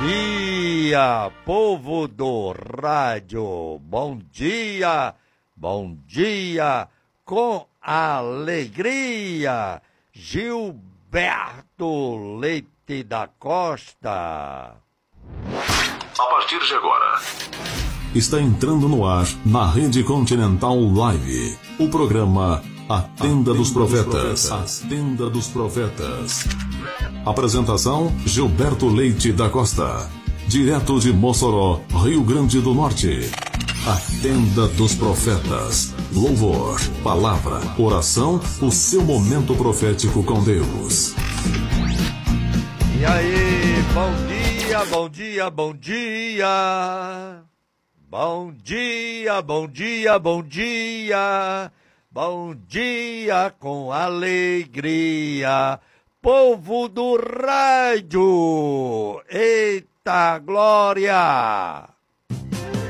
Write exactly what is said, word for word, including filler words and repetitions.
dia, povo do rádio, bom dia, bom dia, com alegria, Gilberto Leite da Costa. A partir de agora, está entrando no ar, na Rede Continental Live, o programa A Tenda dos Profetas. A Tenda dos Profetas. Apresentação, Gilberto Leite da Costa. Direto de Mossoró, Rio Grande do Norte. A Tenda dos Profetas. Louvor, palavra, oração, o seu momento profético com Deus. E aí, bom dia, bom dia, bom dia. Bom dia, bom dia, bom dia. Bom dia com alegria, povo do rádio. Eita glória!